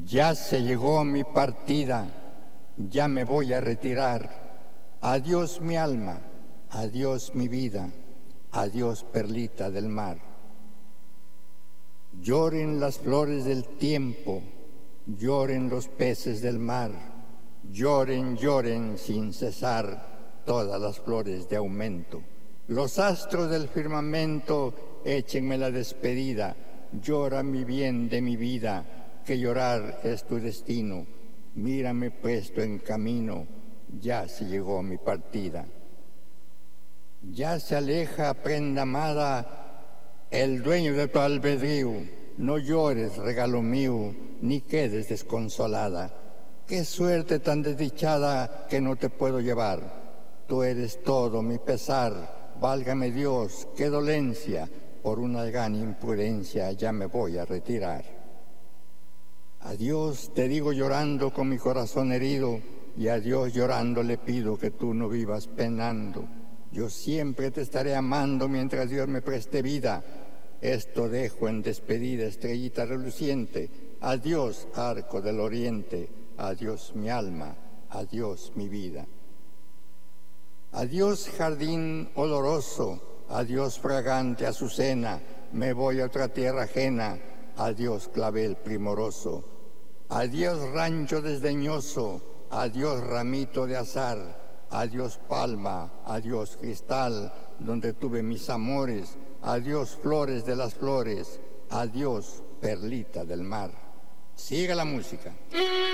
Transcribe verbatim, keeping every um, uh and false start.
Ya se llegó mi partida, ya me voy a retirar. Adiós mi alma, adiós mi vida, adiós perlita del mar. Lloren las flores del tiempo, lloren los peces del mar, lloren, lloren sin cesar todas las flores de aumento. Los astros del firmamento, échenme la despedida, llora mi bien de mi vida, que llorar es tu destino. Mírame puesto en camino, ya se llegó mi partida. Ya se aleja, prenda amada, el dueño de tu albedrío. No llores, regalo mío, ni quedes desconsolada. Qué suerte tan desdichada que no te puedo llevar. Tú eres todo mi pesar, válgame Dios, qué dolencia. Por una gran imprudencia ya me voy a retirar. Adiós, te digo llorando con mi corazón herido, y a Dios llorando le pido que tú no vivas penando. Yo siempre te estaré amando mientras Dios me preste vida. Esto dejo en despedida, estrellita reluciente. Adiós, arco del oriente. Adiós, mi alma. Adiós, mi vida. Adiós, jardín oloroso. Adiós, fragante azucena. Me voy a otra tierra ajena. Adiós, clavel primoroso. Adiós, rancho desdeñoso. Adiós, ramito de azar. Adiós, palma. Adiós, cristal, donde tuve mis amores. Adiós, flores de las flores. Adiós, perlita del mar. Siga la música.